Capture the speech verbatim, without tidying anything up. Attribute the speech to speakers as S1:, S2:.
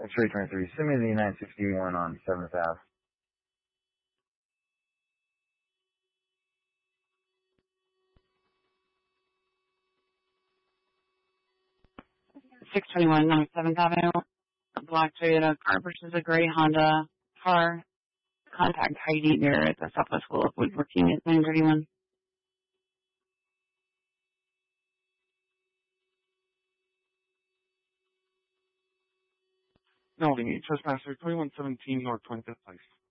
S1: X-ray twenty-three, send me the nine sixty-one on seventh Avenue.
S2: six twenty-one North seventh Avenue, a black Toyota car versus a gray Honda car. Contact Heidi near at the Southwest School of Woodworking at nine thirty-one.
S3: No, we need Trespasser twenty-one seventeen North twenty-fifth Place.